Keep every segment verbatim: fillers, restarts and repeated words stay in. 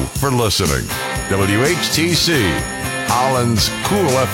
for listening. W H T C, Holland's Cool F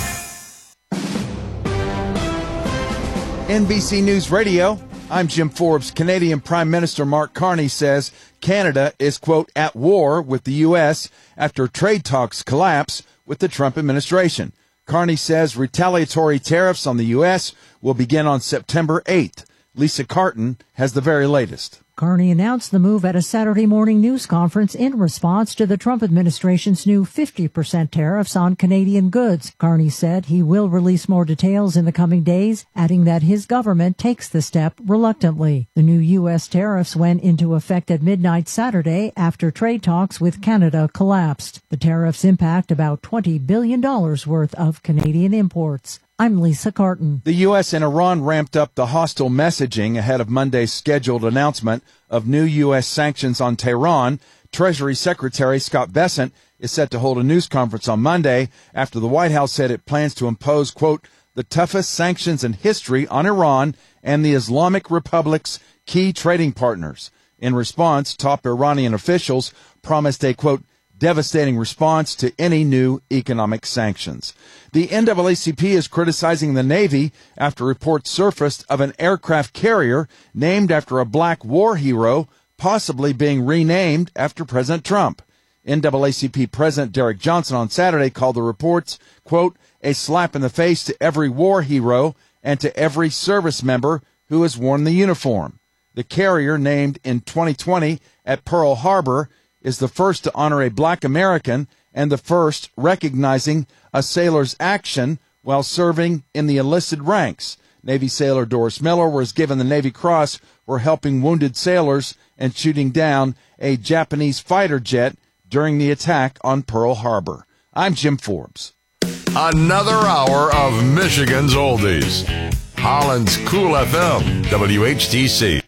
M. N B C News Radio, I'm Jim Forbes. Canadian Prime Minister Mark Carney says Canada is, quote, at war with the U S after trade talks collapse with the Trump administration. Carney says retaliatory tariffs on the U S will begin on September eighth. Lisa Carton has the very latest. Carney announced the move at a Saturday morning news conference in response to the Trump administration's new fifty percent tariffs on Canadian goods. Carney said he will release more details in the coming days, adding that his government takes the step reluctantly. The new U S tariffs went into effect at midnight Saturday after trade talks with Canada collapsed. The tariffs impact about twenty billion dollars worth of Canadian imports. I'm Lisa Carton. The U S and Iran ramped up the hostile messaging ahead of Monday's scheduled announcement of new U S sanctions on Tehran. Treasury Secretary Scott Bessent is set to hold a news conference on Monday after the White House said it plans to impose, quote, the toughest sanctions in history on Iran and the Islamic Republic's key trading partners. In response, top Iranian officials promised a, quote, devastating response to any new economic sanctions. The N double A C P is criticizing the Navy after reports surfaced of an aircraft carrier named after a black war hero possibly being renamed after President Trump. N double A C P President Derek Johnson on Saturday called the reports, quote, a slap in the face to every war hero and to every service member who has worn the uniform. The carrier, named in twenty twenty at Pearl Harbor, is the first to honor a black American and the first recognizing a sailor's action while serving in the enlisted ranks. Navy sailor Doris Miller was given the Navy Cross for helping wounded sailors and shooting down a Japanese fighter jet during the attack on Pearl Harbor. I'm Jim Forbes. Another hour of Michigan's Oldies. Holland's Cool F M, W H T C.